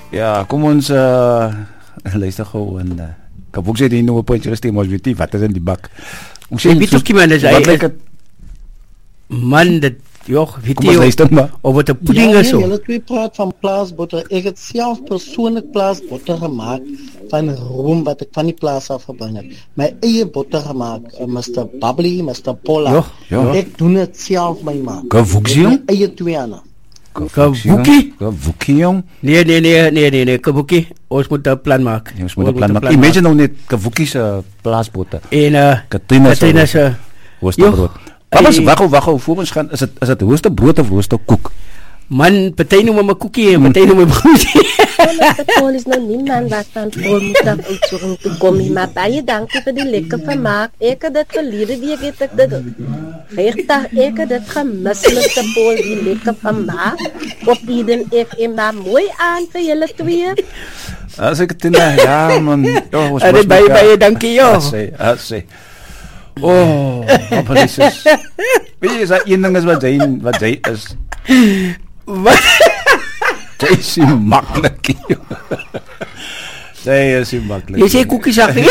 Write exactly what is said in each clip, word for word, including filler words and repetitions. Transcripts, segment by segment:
Ja, kom ons uh, luister gou en uh, Kabuk sê die nuwe puntjie is die mos weet wat is in die bak. Ons sê weet ook iemand is hy man dat joh, weet kom ons luister maar. Of wat 'n pudding ja, is so. Ja, julle twee praat van plaasbotter. Ek het self persoonlik plaasbotter gemaak van room wat ek van die plaas af gebring het. My eie botter gemaak, uh, mister Bubbly, mister Polla. Jo, jo. Ek doen dit self my ma. Kabuksie? My eie twee ander. Kabuki? Kabuki jong? Nee, nee, nee, nee, nee, nee, Kabuki. Ons moet 'n plan maak. Ja, ons moet 'n plan maak. Imagine nou net Kabuki se plaasbotter. En uh Katrina se Katrina se hoesterbrood. Papas, wag, wag, voor ons gaan, is dit is dit hoesterbrood of hoesterkoek? Man, party noem my koekie en party noem my broodjie. Paul is nou nie man wat van Paul moet af uitzoeken te komen, maar baie dankie vir die lekker vermaak. Ek het dit verlede week het ek dit regtig, ek het dit gemis met die Paul die lekker vermaak op Eden F M, maar mooi aan vir julle twee. As ek dit nou, ja man, ja, ons moet baie baie dankie joh. As sê, as sê. Oh, papa Jesus. Weet jy, is dat een ding is wat jy wat jy is. Wat? Jy is nie makkelijk. Jy is nie makkelijk. Jy sê koekies ag nie.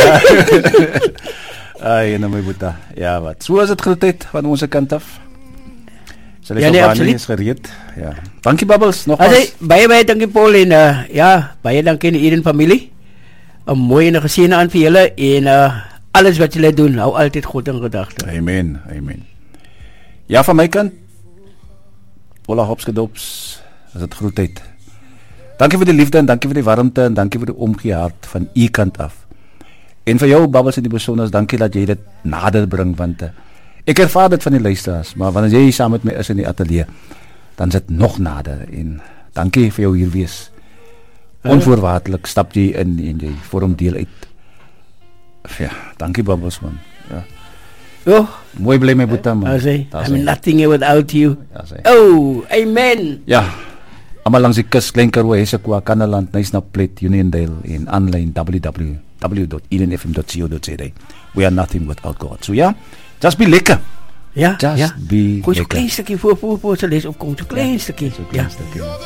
Ai, nou my boeta. Ja, wat. So is dit groetheid van ons kant af. Sal Ja, ek nee, al absoluut. is gereed. Ja. Dankie Bubbles, nog As hy, eens. baie baie dankie Paul en uh, ja, baie dankie aan die Eden familie. 'n Mooi en 'n geseënde aan vir julle en uh, alles wat julle doen, hou altyd God in gedagte. Amen, amen. Ja, van my kant, Ola Hopskedops, is het groetheid. Dankie vir die liefde en dankie vir die warmte en dankie vir die omgee hart van u kant af. En vir jou, Babbels en die persoon, dankie dat jy dit nader bring, want uh, ek ervaar dit van die luisteraars, maar wanneer jy saam met my is in die atelier, dan is dit nog nader en dankie vir jou hier wees. Onvoorwaardelik stap jy in en jy vorm deel uit. Ja, dankie Babbels man. Ja. Oh, mooi bly my boeta man. I say, I'm nothing here without you. Ja, oh, amen. Ja. Almal langs die kus, Klein Karoo, Hessequa, Kannaland, Nysnaplet, Uniondale en aanlyn w w w dot eden f m dot co dot z a. We are nothing without God. So ja, just be lekker. Ja, just ja. be Kom so lekker. klein stukkie voor voor voor se les opkom, so klein stukkie. So klein ja. stukkie.